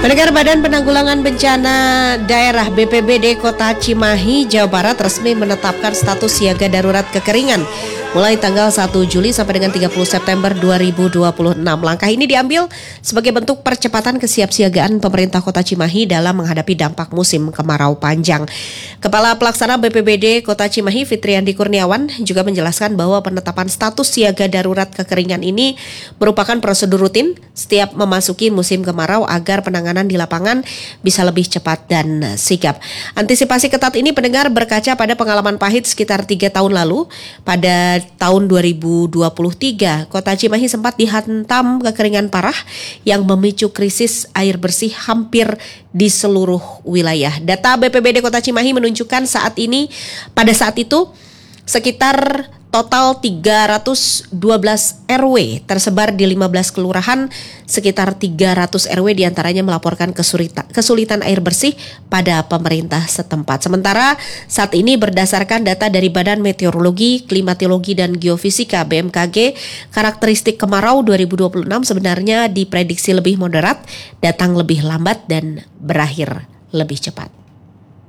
Pendengar Badan Penanggulangan Bencana Daerah BPBD Kota Cimahi, Jawa Barat resmi menetapkan status siaga darurat kekeringan mulai tanggal 1 Juli sampai dengan 30 September 2026. Langkah ini diambil sebagai bentuk percepatan kesiapsiagaan pemerintah Kota Cimahi dalam menghadapi dampak musim kemarau panjang. Kepala Pelaksana BPBD Kota Cimahi, Fitriandi Kurniawan, juga menjelaskan bahwa penetapan status siaga darurat kekeringan ini merupakan prosedur rutin setiap memasuki musim kemarau agar penanganan di lapangan bisa lebih cepat dan sigap. Antisipasi ketat ini pendengar berkaca pada pengalaman pahit sekitar 3 tahun lalu. Pada tahun 2023, Kota Cimahi sempat dihantam kekeringan parah yang memicu krisis air bersih hampir di seluruh wilayah. Data BPBD Kota Cimahi menunjukkan pada saat itu sekitar total 312 RW tersebar di 15 kelurahan, sekitar 300 RW diantaranya melaporkan kesulitan air bersih pada pemerintah setempat. Sementara saat ini berdasarkan data dari Badan Meteorologi, Klimatologi dan Geofisika BMKG, karakteristik kemarau 2026 sebenarnya diprediksi lebih moderat, datang lebih lambat dan berakhir lebih cepat.